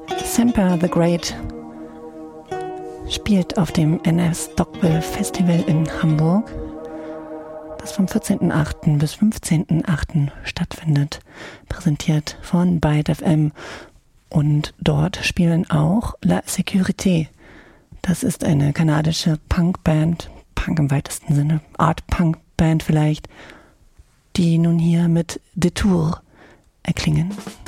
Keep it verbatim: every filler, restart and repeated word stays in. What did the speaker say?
Semper the Great spielt auf dem N S Stockwell Festival in Hamburg, das vom vierzehnten achten bis fünfzehnten achten stattfindet, präsentiert von Byte F M. Und dort spielen auch La Sécurité. Das ist eine kanadische Punkband, Punk im weitesten Sinne, Art-Punk-Band vielleicht, die nun hier mit Detour erklingen.